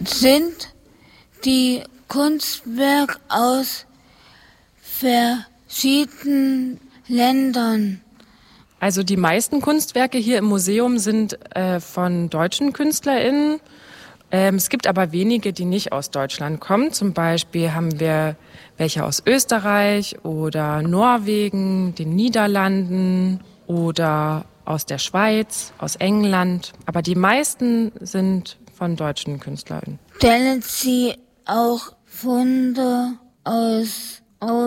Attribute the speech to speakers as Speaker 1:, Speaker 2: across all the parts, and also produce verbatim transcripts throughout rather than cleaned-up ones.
Speaker 1: sind die Kunstwerke aus verschiedenen Ländern.
Speaker 2: Also die meisten Kunstwerke hier im Museum sind äh, von deutschen KünstlerInnen. Ähm, es gibt aber wenige, die nicht aus Deutschland kommen. Zum Beispiel haben wir welche aus Österreich oder Norwegen, den Niederlanden oder aus der Schweiz, aus England. Aber die meisten sind von deutschen KünstlerInnen.
Speaker 1: Stellen Sie auch Funde aus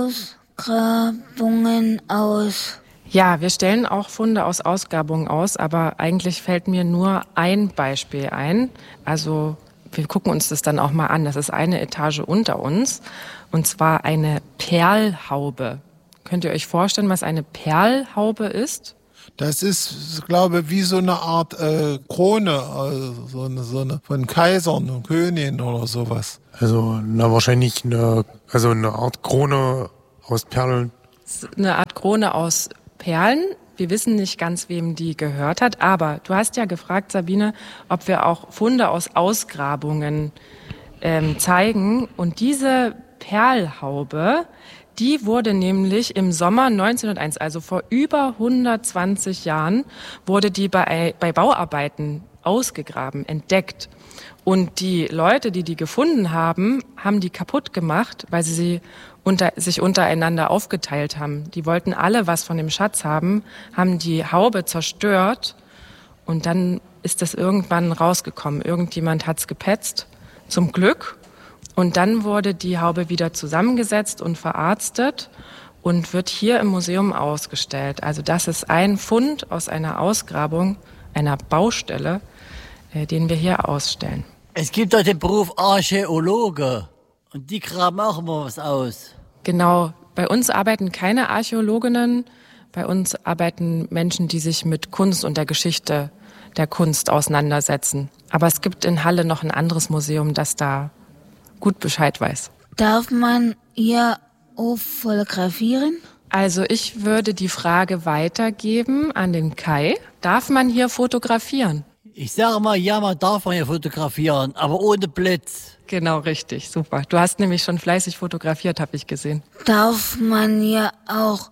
Speaker 1: Ausgrabungen aus?
Speaker 2: Ja, wir stellen auch Funde aus Ausgrabungen aus, aber eigentlich fällt mir nur ein Beispiel ein. Also wir gucken uns das dann auch mal an. Das ist eine Etage unter uns, und zwar eine Perlhaube. Könnt ihr euch vorstellen, was eine Perlhaube ist?
Speaker 3: Das ist, glaube ich, wie so eine Art äh, Krone, also so eine, so eine von Kaisern und Königen oder sowas.
Speaker 4: Also na wahrscheinlich eine, also eine Art Krone aus Perlen.
Speaker 2: Eine Art Krone aus Perlen. Wir wissen nicht ganz, wem die gehört hat, aber du hast ja gefragt, Sabine, ob wir auch Funde aus Ausgrabungen ähm, zeigen. Und diese Perlhaube, die wurde nämlich im Sommer neunzehnhunderteins, also vor über hundertzwanzig Jahren, wurde die bei, bei Bauarbeiten ausgegraben, entdeckt. Und die Leute, die die gefunden haben, haben die kaputt gemacht, weil sie sie unter, sich untereinander aufgeteilt haben. Die wollten alle was von dem Schatz haben, haben die Haube zerstört, und dann ist das irgendwann rausgekommen. Irgendjemand hat's gepetzt, zum Glück. Und dann wurde die Haube wieder zusammengesetzt und verarztet und wird hier im Museum ausgestellt. Also das ist ein Fund aus einer Ausgrabung, einer Baustelle, äh, den wir hier ausstellen.
Speaker 5: Es gibt doch den Beruf Archäologe. Und die graben auch immer was aus.
Speaker 2: Genau. Bei uns arbeiten keine Archäologinnen. Bei uns arbeiten Menschen, die sich mit Kunst und der Geschichte der Kunst auseinandersetzen. Aber es gibt in Halle noch ein anderes Museum, das da gut Bescheid weiß.
Speaker 1: Darf man hier auch fotografieren?
Speaker 2: Also ich würde die Frage weitergeben an den Kai. Darf man hier fotografieren?
Speaker 5: Ich sage mal, ja, man darf man hier fotografieren, aber ohne Blitz.
Speaker 2: Genau, richtig, super. Du hast nämlich schon fleißig fotografiert, habe ich gesehen.
Speaker 1: Darf man hier auch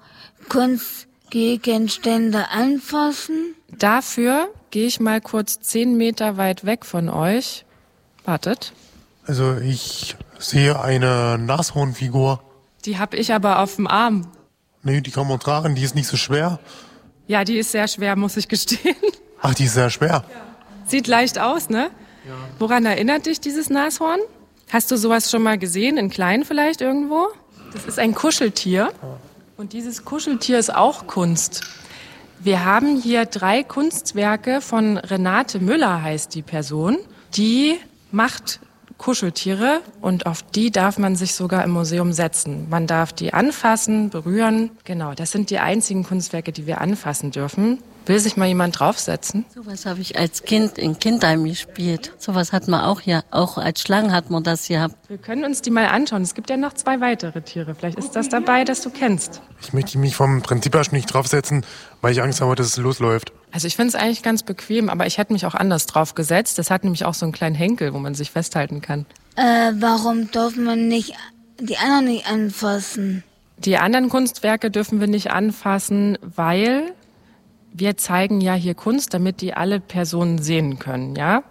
Speaker 1: Kunstgegenstände anfassen?
Speaker 2: Dafür gehe ich mal kurz zehn Meter weit weg von euch. Wartet.
Speaker 4: Also ich sehe eine Nashornfigur.
Speaker 2: Die habe ich aber auf dem Arm.
Speaker 4: Nee, die kann man tragen, die ist nicht so schwer.
Speaker 2: Ja, die ist sehr schwer, muss ich gestehen.
Speaker 4: Ach, die ist sehr schwer.
Speaker 2: Ja. Sieht leicht aus, ne? Ja. Woran erinnert dich dieses Nashorn? Hast du sowas schon mal gesehen, in klein vielleicht irgendwo? Das ist ein Kuscheltier. Und dieses Kuscheltier ist auch Kunst. Wir haben hier drei Kunstwerke von Renate Müller, heißt die Person. Die macht Kuscheltiere, und auf die darf man sich sogar im Museum setzen. Man darf die anfassen, berühren. Genau, das sind die einzigen Kunstwerke, die wir anfassen dürfen. Will sich mal jemand draufsetzen?
Speaker 6: Sowas habe ich als Kind in Kindheim gespielt. Sowas hat man auch hier. Auch als Schlangen hat man das gehabt.
Speaker 2: Wir können uns die mal anschauen. Es gibt ja noch zwei weitere Tiere. Vielleicht ist das dabei, das du kennst.
Speaker 4: Ich möchte mich vom Prinzip her nicht draufsetzen, weil ich Angst habe, dass es losläuft.
Speaker 2: Also ich finde es eigentlich ganz bequem, aber ich hätte mich auch anders drauf gesetzt. Das hat nämlich auch so einen kleinen Henkel, wo man sich festhalten kann.
Speaker 1: Äh, warum darf man nicht die anderen nicht anfassen?
Speaker 2: Die anderen Kunstwerke dürfen wir nicht anfassen, weil wir zeigen ja hier Kunst, damit die alle Personen sehen können, ja?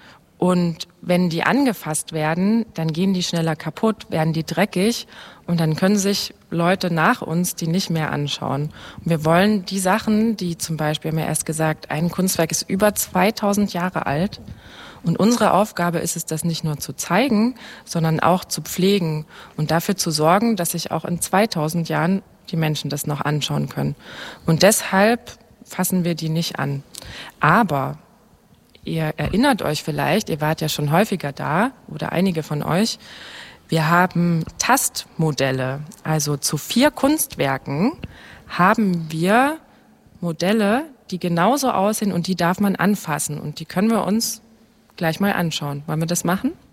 Speaker 2: Und wenn die angefasst werden, dann gehen die schneller kaputt, werden die dreckig, und dann können sich Leute nach uns die nicht mehr anschauen. Und wir wollen die Sachen, die zum Beispiel, haben wir erst gesagt, ein Kunstwerk ist über zweitausend Jahre alt, und unsere Aufgabe ist es, das nicht nur zu zeigen, sondern auch zu pflegen und dafür zu sorgen, dass sich auch in zweitausend Jahren die Menschen das noch anschauen können. Und deshalb fassen wir die nicht an. Aber ihr erinnert euch vielleicht, ihr wart ja schon häufiger da, oder einige von euch, wir haben Tastmodelle. Also zu vier Kunstwerken haben wir Modelle, die genauso aussehen, und die darf man anfassen. Und die können wir uns gleich mal anschauen. Wollen wir das machen?